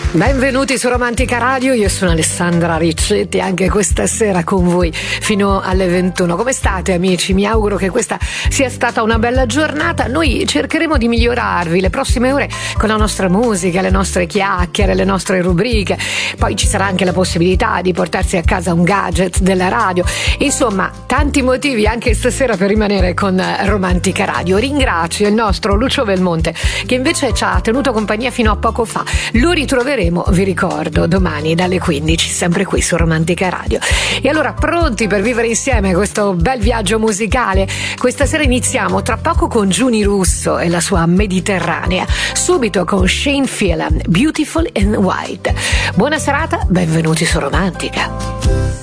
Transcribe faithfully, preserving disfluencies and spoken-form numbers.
Benvenuti su Romantica Radio, io sono Alessandra Riccetti, anche questa sera con voi fino alle ventuno. Come state amici? Mi auguro che questa sia stata una bella giornata. Noi cercheremo di migliorarvi le prossime ore con la nostra musica, le nostre chiacchiere, le nostre rubriche. Poi ci sarà anche la possibilità di portarsi a casa un gadget della radio. Insomma, tanti motivi anche stasera per rimanere con Romantica Radio. Ringrazio il nostro Lucio Belmonte che invece ci ha tenuto compagnia fino a poco fa. Lo ritroveremo, vi ricordo, domani dalle quindici, sempre qui su Romantica Radio. E allora, pronti per vivere insieme questo bel viaggio musicale? Questa sera iniziamo tra poco con Giuni Russo e la sua Mediterranea, subito con Shane Phelan, Beautiful in White. Buona serata, benvenuti su Romantica.